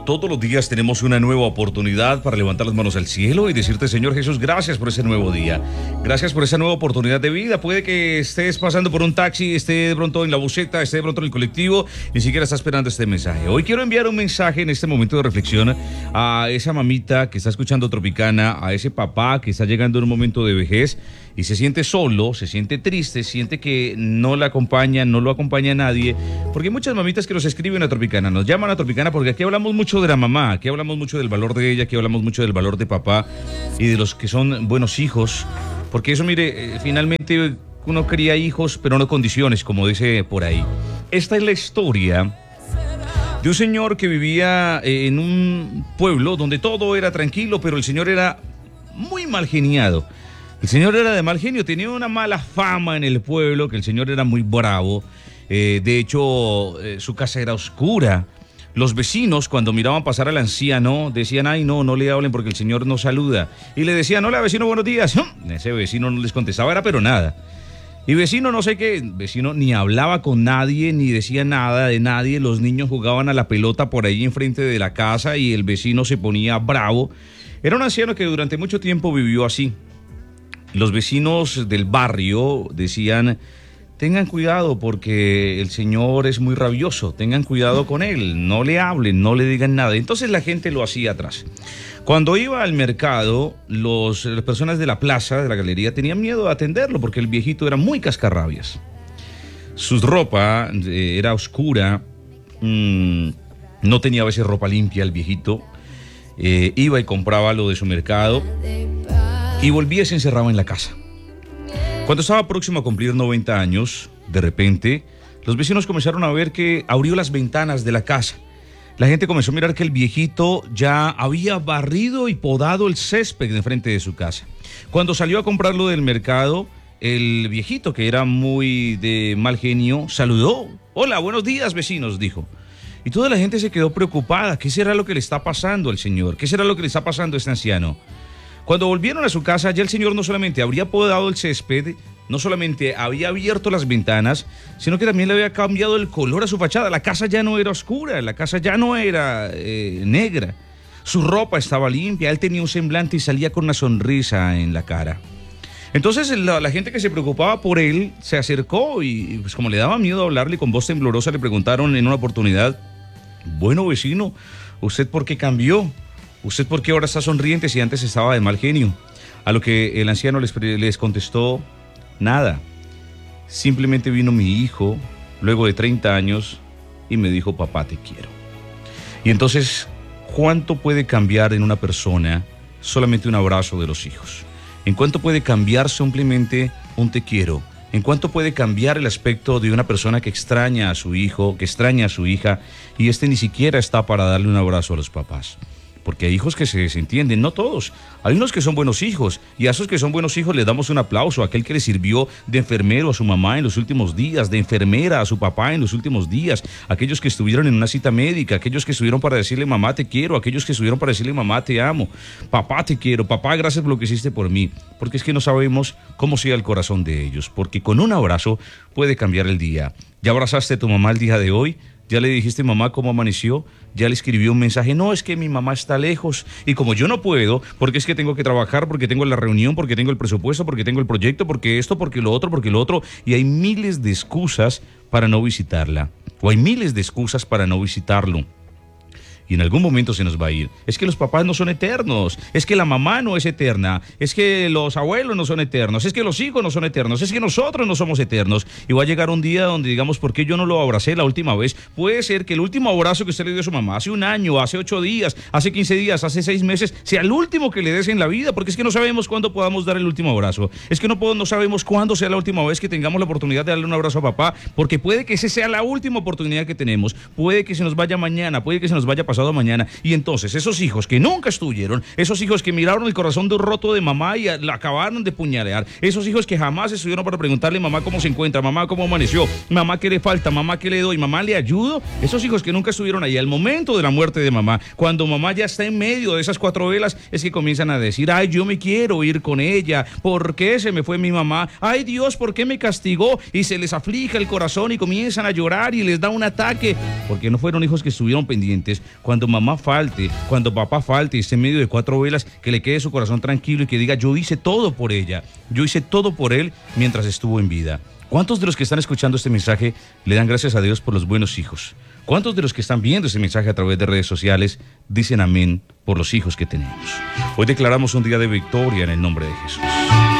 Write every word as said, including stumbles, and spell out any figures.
todos los días tenemos una nueva oportunidad para levantar las manos al cielo y decirte, Señor Jesús, gracias por ese nuevo día. Gracias por esa nueva oportunidad de vida. Puede que estés pasando por un taxi, esté de pronto en la buseta, esté de pronto en el colectivo, ni siquiera está esperando este mensaje. Hoy quiero enviar un mensaje en este momento de reflexión a esa mamita que está escuchando Tropicana, a ese papá que está llegando en un momento de vejez y se siente solo, se siente triste, siente que no la acompaña, no lo acompaña nadie, porque hay muchas mamitas que nos escriben a Tropicana, nos llaman a Tropicana porque aquí hablamos mucho de la mamá, aquí hablamos mucho del valor de ella, aquí hablamos mucho del valor de papá y de los que son buenos hijos, porque eso, mire, eh, finalmente uno cría hijos, pero no condiciones, como dice por ahí. Esta es la historia de un señor que vivía en un pueblo donde todo era tranquilo, pero el señor era muy mal geniado. El señor era de mal genio, tenía una mala fama en el pueblo, que el señor era muy bravo. Eh, de hecho, eh, su casa era oscura. Los vecinos, cuando miraban pasar al anciano, decían, ay, no, no le hablen porque el señor no saluda. Y le decían, hola, vecino, buenos días. Ese vecino no les contestaba, era pero nada. Y vecino no sé qué, vecino ni hablaba con nadie, ni decía nada de nadie. Los niños jugaban a la pelota por ahí enfrente de la casa y el vecino se ponía bravo. Era un anciano que durante mucho tiempo vivió así. Los vecinos del barrio decían, tengan cuidado porque el señor es muy rabioso, tengan cuidado con él, no le hablen, no le digan nada. Entonces la gente lo hacía atrás. Cuando iba al mercado, los, las personas de la plaza, de la galería, tenían miedo de atenderlo porque el viejito era muy cascarrabias. Su ropa eh, era oscura, mmm, no tenía a veces ropa limpia el viejito, eh, iba y compraba lo de su mercado y volvía y se encerraba en la casa. Cuando estaba próximo a cumplir noventa años, de repente, los vecinos comenzaron a ver que abrió las ventanas de la casa. La gente comenzó a mirar que el viejito ya había barrido y podado el césped de frente de su casa. Cuando salió a comprarlo del mercado, el viejito, que era muy de mal genio, saludó. Hola, buenos días, vecinos, dijo. Y toda la gente se quedó preocupada. ¿Qué será lo que le está pasando al señor? ¿Qué será lo que le está pasando a este anciano? Cuando volvieron a su casa, ya el señor no solamente habría podado el césped, no solamente había abierto las ventanas, sino que también le había cambiado el color a su fachada. La casa ya no era oscura, la casa ya no era eh, negra. Su ropa estaba limpia, él tenía un semblante y salía con una sonrisa en la cara. Entonces la, la gente que se preocupaba por él se acercó y pues como le daba miedo hablarle, con voz temblorosa le preguntaron en una oportunidad, bueno vecino, ¿usted por qué cambió? ¿Usted por qué ahora está sonriente si antes estaba de mal genio? A lo que el anciano les, les contestó, nada. Simplemente vino mi hijo, luego de treinta años, y me dijo, papá, te quiero. Y entonces, ¿cuánto puede cambiar en una persona solamente un abrazo de los hijos? ¿En cuánto puede cambiar simplemente un te quiero? ¿En cuánto puede cambiar el aspecto de una persona que extraña a su hijo, que extraña a su hija, y este ni siquiera está para darle un abrazo a los papás? Porque hay hijos que se desentienden, no todos. Hay unos que son buenos hijos y a esos que son buenos hijos les damos un aplauso. Aquel que le sirvió de enfermero a su mamá en los últimos días, de enfermera a su papá en los últimos días, aquellos que estuvieron en una cita médica, aquellos que estuvieron para decirle mamá te quiero, aquellos que estuvieron para decirle mamá te amo, papá te quiero, papá gracias por lo que hiciste por mí. Porque es que no sabemos cómo sea el corazón de ellos, porque con un abrazo puede cambiar el día. ¿Ya abrazaste a tu mamá el día de hoy? ¿Ya le dijiste mamá cómo amaneció? ¿Ya le escribió un mensaje? No, es que mi mamá está lejos y como yo no puedo, porque es que tengo que trabajar, porque tengo la reunión, porque tengo el presupuesto, porque tengo el proyecto, porque esto, porque lo otro, porque lo otro, y hay miles de excusas para no visitarla, o hay miles de excusas para no visitarlo. Y en algún momento se nos va a ir. Es que los papás no son eternos, es que la mamá no es eterna, es que los abuelos no son eternos, es que los hijos no son eternos, es que nosotros no somos eternos. Y va a llegar un día donde digamos, ¿por qué yo no lo abracé la última vez? Puede ser que el último abrazo que usted le dio a su mamá hace un año, hace ocho días, hace quince días, hace seis meses, sea el último que le des en la vida, porque es que no sabemos cuándo podamos dar el último abrazo. Es que no, podemos, no sabemos cuándo sea la última vez que tengamos la oportunidad de darle un abrazo a papá, porque puede que esa sea la última oportunidad que tenemos, puede que se nos vaya mañana, puede que se nos vaya pasado mañana, y entonces esos hijos que nunca estuvieron, esos hijos que miraron el corazón de un roto de mamá y la acabaron de puñalear, esos hijos que jamás estuvieron para preguntarle mamá cómo se encuentra, mamá cómo amaneció, mamá qué le falta, mamá qué le doy, mamá le ayudo, esos hijos que nunca estuvieron ahí al momento de la muerte de mamá, cuando mamá ya está en medio de esas cuatro velas, es que comienzan a decir, ay, yo me quiero ir con ella, ¿por qué se me fue mi mamá? Ay, Dios, ¿por qué me castigó? Y se les aflige el corazón y comienzan a llorar y les da un ataque, porque no fueron hijos que estuvieron pendientes, cuando mamá falte, cuando papá falte y esté en medio de cuatro velas, que le quede su corazón tranquilo y que diga, yo hice todo por ella, yo hice todo por él mientras estuvo en vida. ¿Cuántos de los que están escuchando este mensaje le dan gracias a Dios por los buenos hijos? ¿Cuántos de los que están viendo este mensaje a través de redes sociales dicen amén por los hijos que tenemos? Hoy declaramos un día de victoria en el nombre de Jesús.